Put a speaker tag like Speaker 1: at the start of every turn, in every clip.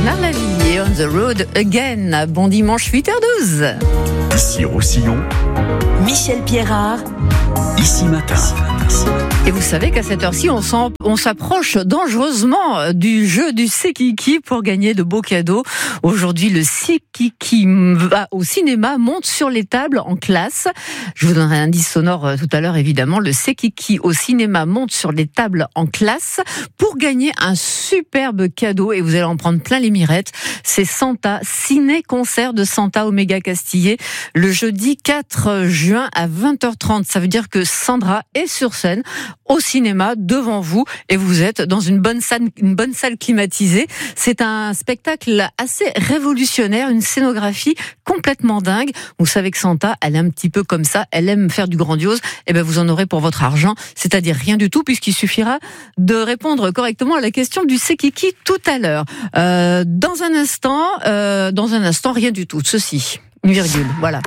Speaker 1: Bernard Lavilliers, On the Road Again. Bon dimanche, 8h12.
Speaker 2: Ici Roussillon,
Speaker 3: Michel Pierrard,
Speaker 2: Ici Matin.
Speaker 1: Et vous savez qu'à cette heure-ci, on s'approche dangereusement du jeu du C'est Kiki pour gagner de beaux cadeaux. Aujourd'hui, le C'est Kiki va au cinéma, monte sur les tables en classe. Je vous donnerai un indice sonore tout à l'heure, évidemment. Le C'est Kiki au cinéma monte sur les tables en classe pour gagner un superbe cadeau. Et vous allez en prendre plein les mirettes. C'est Santa, ciné-concert de Santa Omega Castillé, le jeudi 4 juin à 20h30. Ça veut dire que Sandra est sur scène au cinéma devant vous et vous êtes dans une bonne salle climatisée. C'est un spectacle assez révolutionnaire, une scénographie complètement dingue. Vous savez que Santa, elle est un petit peu comme ça, elle aime faire du grandiose. Et ben vous en aurez pour votre argent, c'est-à-dire rien du tout, puisqu'il suffira de répondre correctement à la question du C'est Kiki tout à l'heure. Dans un instant, rien du tout. Ceci, une virgule, voilà.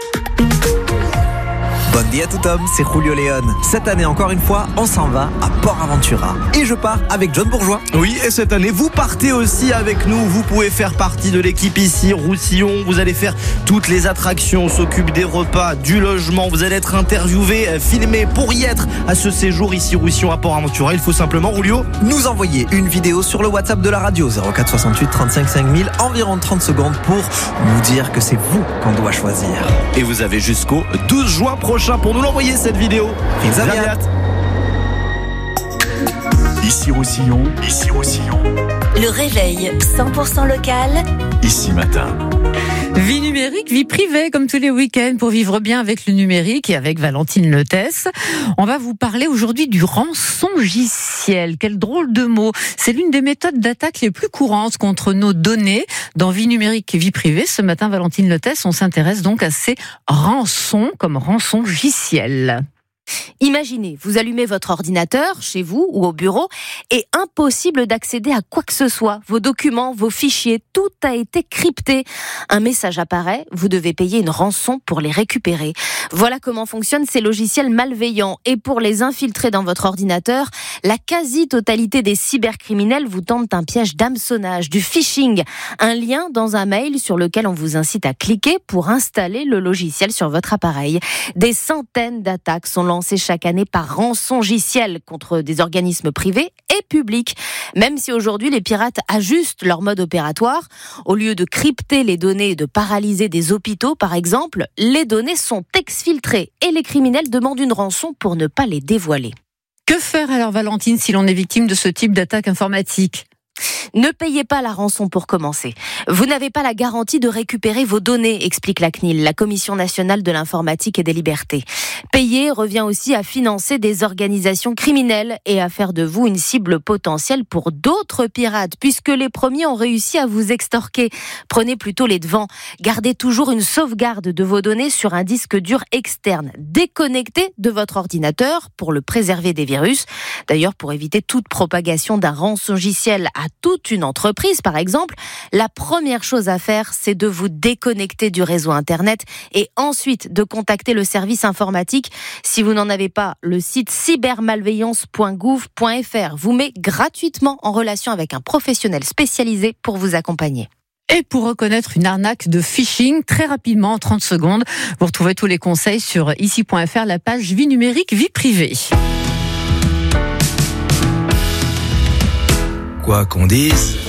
Speaker 4: Bon dia à tout homme, c'est Julio León. Cette année, encore une fois, on s'en va à Port Aventura. Et je pars avec John Bourgeois.
Speaker 5: Oui, et cette année, vous partez aussi avec nous. Vous pouvez faire partie de l'équipe ici, Roussillon. Vous allez faire toutes les attractions. On s'occupe des repas, du logement. Vous allez être interviewé, filmé pour y être à ce séjour ici, Roussillon à Port Aventura. Il faut simplement, Julio,
Speaker 4: nous envoyer une vidéo sur le WhatsApp de la radio 04 68 35 5000, environ 30 secondes pour nous dire que c'est vous qu'on doit choisir.
Speaker 5: et vous avez jusqu'au 12 juin prochain pour nous l'envoyer cette vidéo.
Speaker 4: Fins aviat.
Speaker 2: Ici Roussillon, Ici Roussillon,
Speaker 3: le réveil 100% local.
Speaker 2: Ici Matin.
Speaker 1: Vie numérique, vie privée, comme tous les week-ends, pour vivre bien avec le numérique et avec Valentine Letès. On va vous parler aujourd'hui du rançongiciel. Quel drôle de mot. C'est l'une des méthodes d'attaque les plus courantes contre nos données. Dans vie numérique et vie privée, ce matin, Valentine Letès, on s'intéresse donc à ces rançons comme rançongiciel.
Speaker 6: Imaginez, vous allumez votre ordinateur, chez vous ou au bureau, et impossible d'accéder à quoi que ce soit. Vos documents, vos fichiers, tout a été crypté. Un message apparaît, vous devez payer une rançon pour les récupérer. Voilà comment fonctionnent ces logiciels malveillants. Et pour les infiltrer dans votre ordinateur, la quasi-totalité des cybercriminels vous tentent un piège d'hameçonnage, du phishing, un lien dans un mail sur lequel on vous incite à cliquer pour installer le logiciel sur votre appareil. Des centaines d'attaques sont lancées chaque année par rançongiciel contre des organismes privés et publics. Même si aujourd'hui les pirates ajustent leur mode opératoire, au lieu de crypter les données et de paralyser des hôpitaux par exemple, les données sont exfiltrées et les criminels demandent une rançon pour ne pas les dévoiler.
Speaker 1: Que faire alors, Valentine, si l'on est victime de ce type d'attaque informatique ?
Speaker 6: Ne payez pas la rançon pour commencer. Vous n'avez pas la garantie de récupérer vos données, explique la CNIL, la Commission nationale de l'informatique et des libertés. Payer revient aussi à financer des organisations criminelles et à faire de vous une cible potentielle pour d'autres pirates, puisque les premiers ont réussi à vous extorquer. Prenez plutôt les devants. Gardez toujours une sauvegarde de vos données sur un disque dur externe, déconnecté de votre ordinateur pour le préserver des virus. D'ailleurs, pour éviter toute propagation d'un rançongiciel à toute une entreprise, par exemple, la première chose à faire, c'est de vous déconnecter du réseau Internet et ensuite de contacter le service informatique. Si vous n'en avez pas, le site cybermalveillance.gouv.fr vous met gratuitement en relation avec un professionnel spécialisé pour vous accompagner.
Speaker 1: Et pour reconnaître une arnaque de phishing, très rapidement, en 30 secondes, vous retrouvez tous les conseils sur ici.fr, la page vie numérique, vie privée.
Speaker 7: Quoi qu'on dise